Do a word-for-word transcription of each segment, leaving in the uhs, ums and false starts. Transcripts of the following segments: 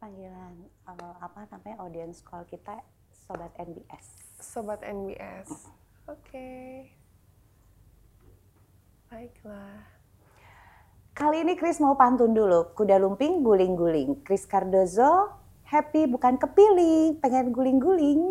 panggilan uh, apa namanya audience call kita Sobat N B S. Sobat N B S. Oke. Okay. Baiklah. Kali ini Chris mau pantun dulu. Kuda lumping guling-guling. Chris Cardozo happy bukan kepilih, pengen guling-guling.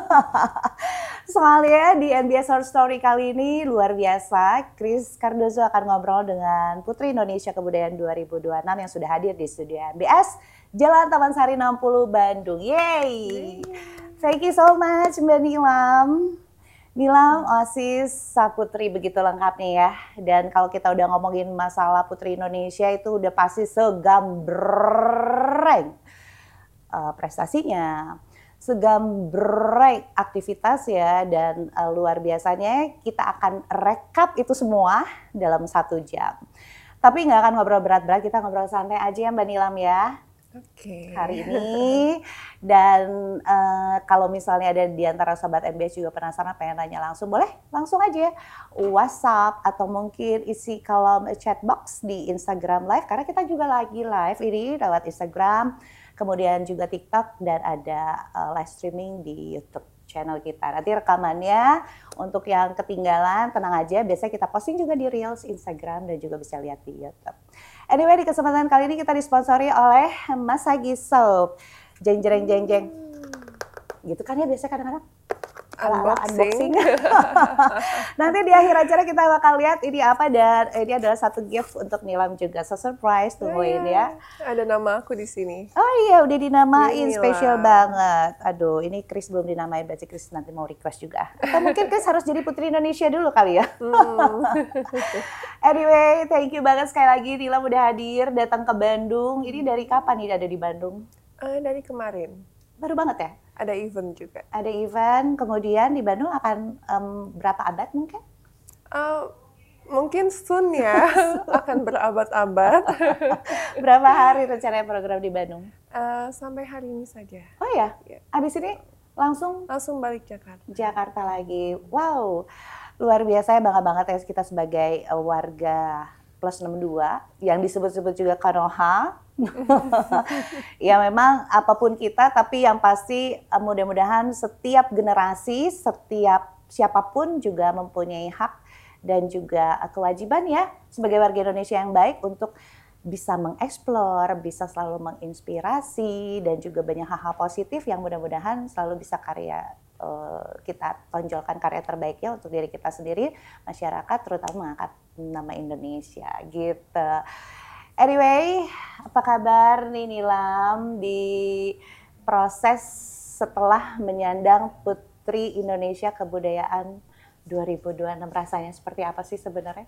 Soalnya di N B S Her Story kali ini luar biasa. Chris Cardozo akan ngobrol dengan Putri Indonesia Kebudayaan dua ribu dua puluh enam yang sudah hadir di studio N B S Jalan Taman Sari enam puluh Bandung. Yeay! Thank you so much Mbak Nilam. Nilam, Osis, Saputri begitu lengkapnya ya. Dan kalau kita udah ngomongin masalah Putri Indonesia itu udah pasti segambreng uh, prestasinya, segambreng aktivitas ya. Dan uh, luar biasanya kita akan rekap itu semua dalam satu jam. Tapi nggak akan ngobrol berat-berat, kita ngobrol santai aja ya Mbak Nilam ya. Oke. Okay. Hari ini dan uh, kalau misalnya ada di antara sobat N B S juga penasaran pengen tanya langsung, boleh langsung aja WhatsApp atau mungkin isi kolom chat box di Instagram Live karena kita juga lagi live ini lewat Instagram, kemudian juga TikTok dan ada uh, live streaming di YouTube channel kita. Nanti rekamannya untuk yang ketinggalan tenang aja, biasanya kita posting juga di Reels Instagram dan juga bisa lihat di YouTube. Anyway, di kesempatan kali ini kita disponsori oleh Masagi Soap. Jeng jeng jeng jeng. Gitu kan ya biasanya kadang-kadang unboxing. unboxing. Nanti di akhir acara kita bakal lihat ini apa dan ini adalah satu gift untuk Nilam juga. So surprise tungguin ya. Ada nama aku di sini. Oh iya udah dinamain, Inilah. spesial banget. Aduh ini Chris belum dinamain, berarti Chris nanti mau request juga. Atau mungkin Chris harus jadi Putri Indonesia dulu kali ya. Hmm. Anyway, thank you banget sekali lagi Nilam udah hadir, datang ke Bandung. Ini dari kapan nih ada di Bandung? Uh, dari kemarin. Baru banget ya? Ada event juga. Ada event, kemudian di Bandung akan um, berapa abad mungkin? Uh, mungkin soon ya, akan berabad-abad. Berapa hari rencananya program di Bandung? Uh, sampai hari ini saja. Oh ya? Ya. Abis ini langsung? Langsung balik Jakarta. Jakarta lagi. Wow, luar biasa ya, bangga banget ya kita sebagai uh, warga plus enam puluh dua yang disebut-sebut juga Konoha. Ya memang apapun kita, tapi yang pasti uh, mudah-mudahan setiap generasi, setiap siapapun juga mempunyai hak dan juga uh, kewajiban ya sebagai warga Indonesia yang baik untuk bisa mengeksplor, bisa selalu menginspirasi dan juga banyak hal-hal positif yang mudah-mudahan selalu bisa karya uh, kita tonjolkan karya terbaiknya untuk diri kita sendiri, masyarakat, terutama mengangkat nama Indonesia gitu. Anyway, apa kabar nih Nilam di proses setelah menyandang Putri Indonesia Kebudayaan dua ribu dua puluh enam, rasanya seperti apa sih sebenarnya?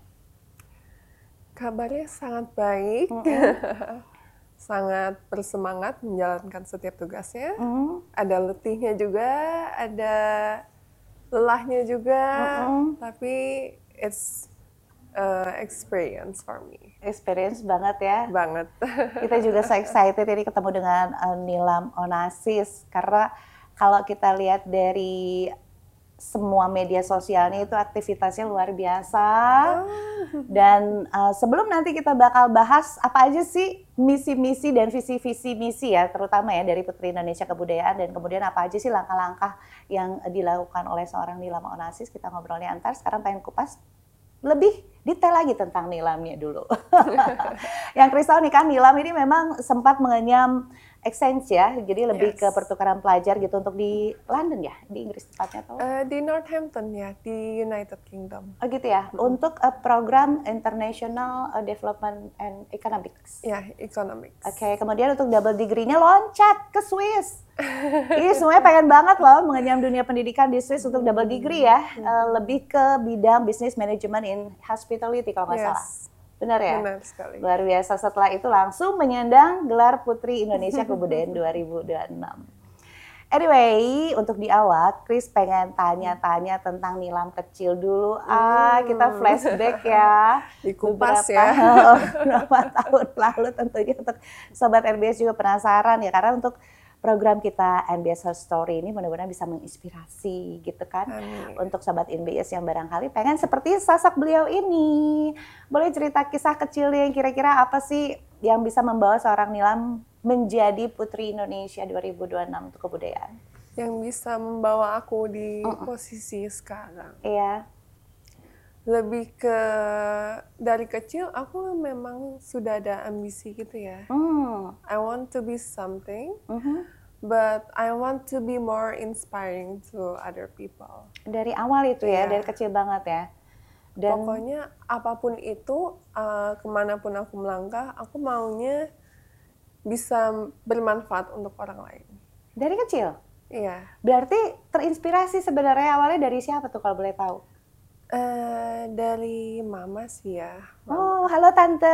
Kabarnya sangat baik, Mm-hmm. sangat bersemangat menjalankan setiap tugasnya. Mm-hmm. Ada letihnya juga, ada lelahnya juga, Mm-hmm. tapi it's uh, experience for me. Experience banget ya. Banget. Kita juga so excited ini ketemu dengan uh, Nilam Onassis karena kalau kita lihat dari semua media sosialnya itu aktivitasnya luar biasa. Dan uh, sebelum nanti kita bakal bahas apa aja sih misi-misi dan visi-visi misi ya, terutama ya dari Putri Indonesia Kebudayaan dan kemudian apa aja sih langkah-langkah yang dilakukan oleh seorang Nilam Onassis, kita ngobrolnya antar. Sekarang pengen kupas lebih detail lagi tentang Nilamnya dulu. Yang Chris tahu nih kan Nilam ini memang sempat mengenyam exchange ya, jadi lebih Yes. ke pertukaran pelajar gitu untuk di London ya, di Inggris tepatnya atau? Uh, di Northampton ya, di United Kingdom. Oh gitu ya, mm-hmm. Untuk uh, program International Development and Economics. Ya, economics. Oke, okay, kemudian untuk double degree-nya loncat ke Swiss. Ini semuanya pengen banget loh mengenyam dunia pendidikan di Swiss untuk double degree ya, uh, lebih ke bidang business management in hospitality kalau nggak yes. salah. Benar ya? Benar sekali. Luar biasa, setelah itu langsung menyandang gelar Putri Indonesia Kebudayaan dua ribu dua puluh enam. Anyway, untuk di awal, Chris pengen tanya-tanya tentang Nilam kecil dulu. Ah, kita flashback ya. Dikupas beberapa, ya. Beberapa tahun lalu tentunya untuk Sobat N B S juga penasaran ya. Karena untuk program kita N B S Her Story ini mudah-mudahan bisa menginspirasi gitu kan. Amin. Untuk Sobat N B S yang barangkali pengen seperti sosok beliau ini. Boleh cerita kisah kecilnya yang kira-kira apa sih yang bisa membawa seorang Nilam menjadi Putri Indonesia dua ribu dua puluh enam untuk kebudayaan? Yang bisa membawa aku di Mm-mm. posisi sekarang. Iya. Lebih ke dari kecil aku memang sudah ada ambisi gitu ya. Hmm. I want to be something, Mhm. but I want to be more inspiring to other people. Dari awal itu ya, Iya. dari kecil banget ya. Dan Pokoknya apapun itu, uh, kemanapun aku melangkah, aku maunya bisa bermanfaat untuk orang lain. dari kecil? Iya. Berarti terinspirasi sebenarnya awalnya dari siapa tuh kalau boleh tahu? Uh, dari mama sih ya. Oh, halo Tante.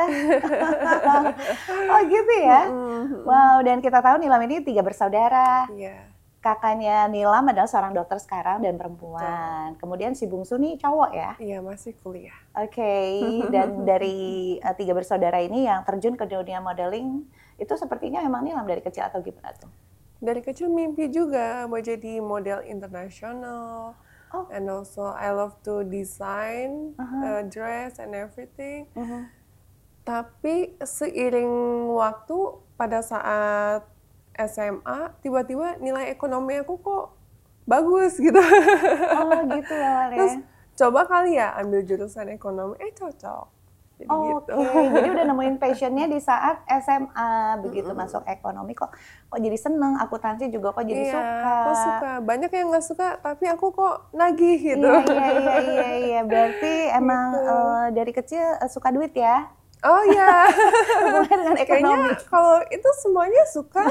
Oh gitu ya? Mm-mm. Wow, dan kita tahu Nilam ini tiga bersaudara. Iya. Kakaknya Nilam adalah seorang dokter sekarang dan perempuan. Kemudian si bungsu nih cowok ya? Iya, masih kuliah. Oke, dan dari uh, tiga bersaudara ini yang terjun ke dunia modeling, itu sepertinya memang Nilam dari kecil atau gimana tuh? Dari kecil mimpi juga mau jadi model internasional. Oh. And also I love to design Uh-huh. uh, dress and everything. Uh-huh. Tapi seiring waktu pada saat S M A tiba-tiba nilai ekonomi aku kok bagus gitu. Oh gitu awalnya. Terus coba kali ya ambil jurusan ekonomi, eh cocok. Jadi Oke, gitu. jadi udah nemuin passionnya di saat S M A, begitu masuk ekonomi kok kok jadi seneng, akuntansi juga kok jadi Iya, suka. aku suka. Banyak yang nggak suka, tapi aku kok nagih gitu. Iya, iya, iya, iya, iya. Berarti emang Gitu. eh, dari kecil eh, suka duit ya? Oh iya, Hubungan dengan ekonomi. kayaknya kalau itu semuanya suka.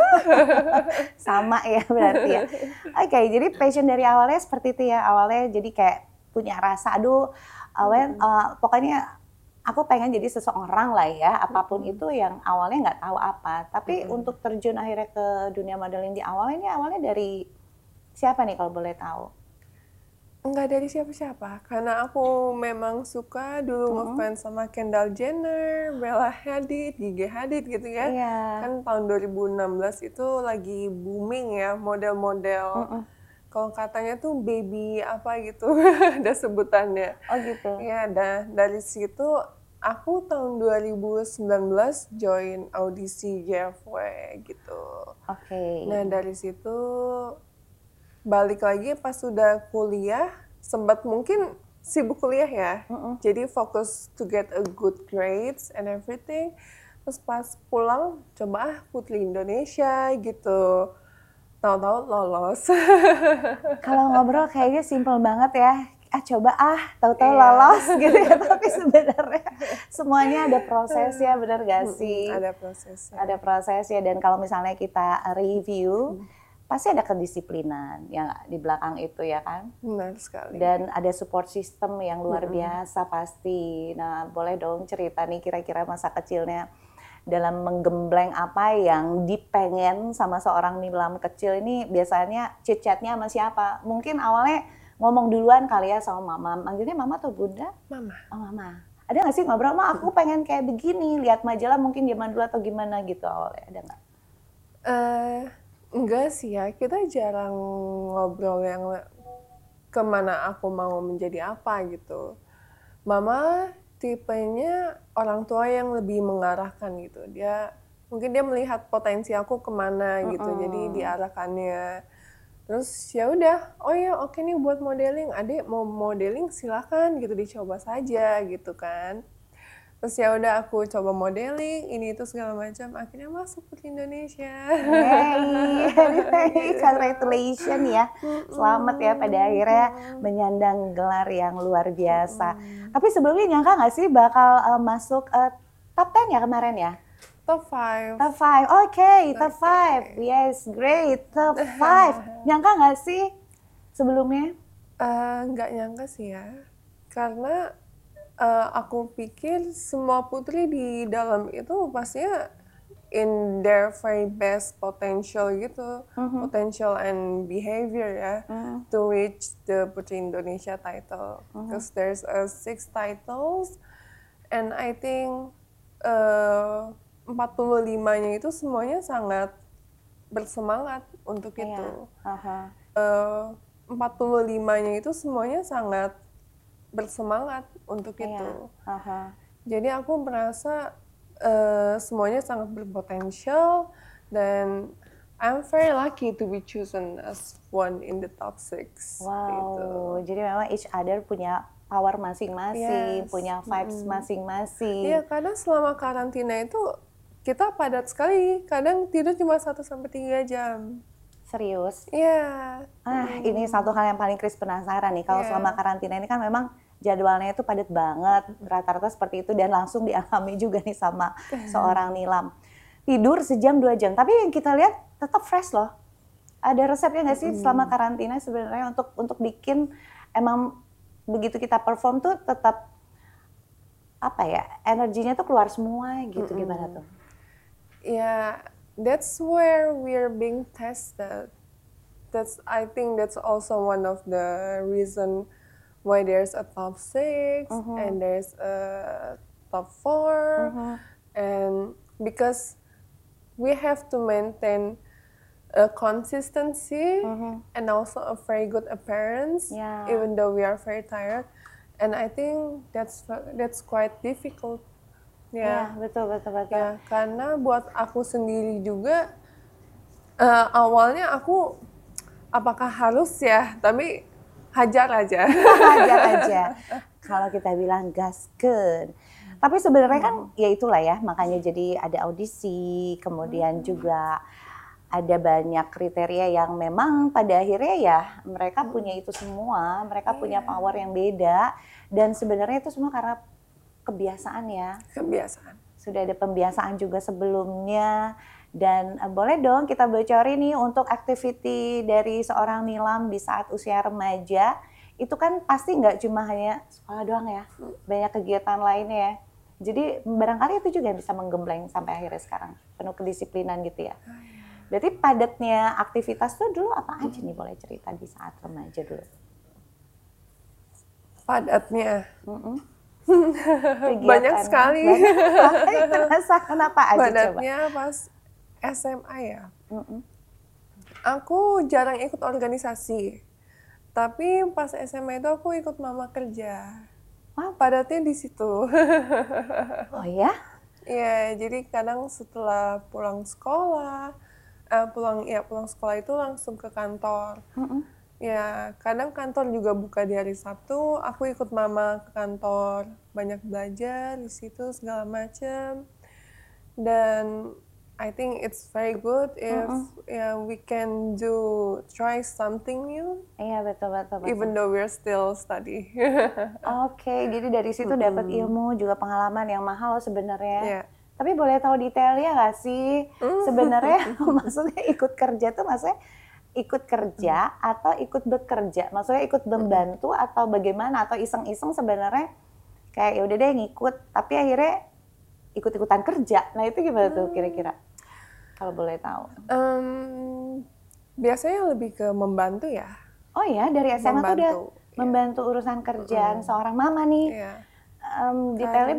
Sama ya berarti ya. Oke, jadi passion dari awalnya seperti itu ya. Awalnya jadi kayak punya rasa, aduh, awalnya eh, pokoknya aku pengen jadi seseorang lah ya, apapun itu yang awalnya nggak tahu apa. Tapi Mm-mm. untuk terjun akhirnya ke dunia modeling di awalnya ini awalnya dari siapa nih kalau boleh tahu? Enggak dari siapa-siapa, karena aku memang suka dulu ngefans sama Kendall Jenner, Bella Hadid, Gigi Hadid gitu ya. Iya. Kan tahun dua ribu enam belas itu lagi booming ya model-model. Mm-mm. Kalau katanya tuh baby apa gitu, ada sebutannya. Oh gitu. Ya, dah dari situ aku tahun dua ribu sembilan belas join audisi J F W gitu. Oke. Nah dari situ balik lagi pas sudah kuliah, sempat mungkin sibuk kuliah ya. Mm-mm. Jadi fokus to get a good grades and everything. Terus pas pulang coba ah Putri Indonesia gitu. Tahu-tahu lolos. Kalau ngobrol kayaknya simple banget ya. Ah coba ah, tahu-tahu Iya. lolos gitu ya. Tapi sebenarnya semuanya ada prosesnya, benar gak sih? Mm-mm, ada prosesnya. Ada prosesnya, dan kalau misalnya kita review, pasti ada kedisiplinan yang di belakang itu ya kan? Benar sekali. Dan ada support system yang luar Mm-mm. biasa pasti. Nah, boleh dong cerita nih kira-kira masa kecilnya dalam menggembleng apa yang dipengen sama seorang Nilam kecil ini, biasanya chit-chatnya sama siapa? Mungkin awalnya ngomong duluan kali ya sama mama. Manggilnya mama atau bunda? Mama. Oh mama. Ada nggak sih ngobrol, Ma aku pengen kayak begini, lihat majalah mungkin zaman dulu atau gimana gitu awalnya, ada nggak? Eh, enggak sih ya, kita jarang ngobrol yang kemana aku mau menjadi apa gitu. Mama tipenya orang tua yang lebih mengarahkan gitu. Dia mungkin dia melihat potensi aku kemana gitu, Mm-mm. jadi diarahkannya. Terus ya udah, oh ya oke nih buat modeling, adik mau modeling silakan gitu, dicoba saja gitu kan. Terus ya udah aku coba modeling, ini itu segala macam, akhirnya masuk Putri Indonesia. Hey, congratulations ya. Selamat ya pada akhirnya menyandang gelar yang luar biasa. Tapi sebelumnya nyangka nggak sih bakal uh, masuk uh, top sepuluh ya kemarin ya? Top five. Top lima, oke, top lima. Yes, great, top lima. Nyangka nggak sih sebelumnya? Eh, nggak nyangka sih ya, karena eh, aku pikir semua putri di dalam itu pastinya in their very best potential gitu, Mhm. potential and behavior ya, Mhm. to reach the Putri Indonesia title. Because there's uh, six titles, and I think uh, empat puluh limanya itu semuanya sangat bersemangat untuk Iya. itu. Aha. Eh, empat puluh limanya itu semuanya sangat bersemangat untuk Iya. itu. Aha. Jadi aku merasa uh, semuanya sangat berpotensial dan I'm very lucky to be chosen as one in the top six. Wow, gitu. Jadi memang each other punya power masing-masing, Yes. punya vibes Mm-mm. masing-masing. Iya, kadang selama karantina itu kita padat sekali, kadang tidur cuma satu sampai tiga jam. Serius? Iya. Ah, Mm. ini satu hal yang paling Chris penasaran nih. Kalau Yeah. selama karantina ini kan memang jadwalnya itu padat banget, rata-rata seperti itu dan langsung dialami juga nih sama seorang Nilam. Tidur sejam dua jam, tapi yang kita lihat tetap fresh loh. Ada resepnya nggak sih Mm. selama karantina sebenarnya untuk untuk bikin emang begitu kita perform tuh tetap apa ya, energinya tuh keluar semua gitu. Mm-mm. Gimana tuh? Yeah, that's where we're being tested. That's I think that's also one of the reason why there's a top six Mhm. and there's a top four, Mhm. and because we have to maintain a consistency Mhm. and also a very good appearance, Yeah. even though we are very tired, and I think that's that's quite difficult. Ya, Yeah. betul betul betul. Ya, karena buat aku sendiri juga uh, awalnya aku apakah harus ya, tapi hajar aja. Hajar aja. Kalau kita bilang gaskeun. Tapi sebenarnya kan ya itulah ya, makanya jadi ada audisi, kemudian juga ada banyak kriteria yang memang pada akhirnya ya mereka punya itu semua, mereka punya power yang beda dan sebenarnya itu semua karena kebiasaan ya. Kebiasaan. Sudah ada pembiasaan juga sebelumnya dan uh, boleh dong kita bocorin nih untuk activity dari seorang Nilam di saat usia remaja itu kan pasti nggak cuma hanya sekolah doang ya, banyak kegiatan lainnya ya. Jadi barangkali itu juga yang bisa menggembleng sampai akhirnya sekarang penuh kedisiplinan gitu ya. Berarti padatnya aktivitas tuh dulu apa aja nih, boleh cerita di saat remaja dulu? Padatnya. Mm-mm. Banyak sekali. Banyak. Penasaran apa aja coba? Padatnya pas S M A ya. Mm-mm. Aku jarang ikut organisasi. Tapi pas S M A itu aku ikut mama kerja. Wow. Padatnya di situ. Oh ya? Iya, jadi kadang setelah pulang sekolah, eh, pulang ya pulang sekolah itu langsung ke kantor. Mm-mm. Ya, kadang kantor juga buka di hari Sabtu, aku ikut mama ke kantor, banyak belajar di situ segala macam. Dan I think it's very good if Mm-mm. yeah, we can do try something new, Iya betul betul. betul. even though we're still study. Oke, jadi dari situ dapat ilmu juga pengalaman yang mahal loh sebenarnya. Yeah. Tapi boleh tahu detailnya nggak sih? Sebenarnya maksudnya ikut kerja tuh maksudnya ikut kerja atau ikut bekerja? Maksudnya ikut membantu atau bagaimana? Atau iseng-iseng sebenarnya kayak ya udah deh ngikut, tapi akhirnya ikut-ikutan kerja. Nah itu gimana tuh kira-kira? Kalau boleh tahu. Um, biasanya lebih ke membantu ya. Oh ya, dari S M A tuh udah Membantu, iya. membantu urusan kerjaan seorang mama nih. Iya. Um, detailnya